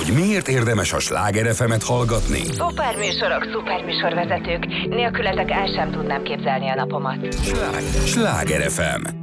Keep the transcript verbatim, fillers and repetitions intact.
hogy miért érdemes a Sláger ef emet hallgatni? Szuper műsorok, szuper műsorvezetők. Nélkületek el sem tudnám képzelni a napomat. Sláger ef em.